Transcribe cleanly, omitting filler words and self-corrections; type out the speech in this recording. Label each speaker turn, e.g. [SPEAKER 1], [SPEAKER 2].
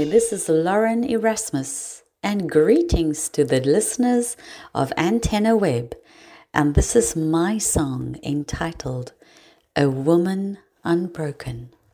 [SPEAKER 1] this is Lauren Erasmus, and greetings to the listeners of Antenna Web, and this is my song entitled A Woman Unbroken.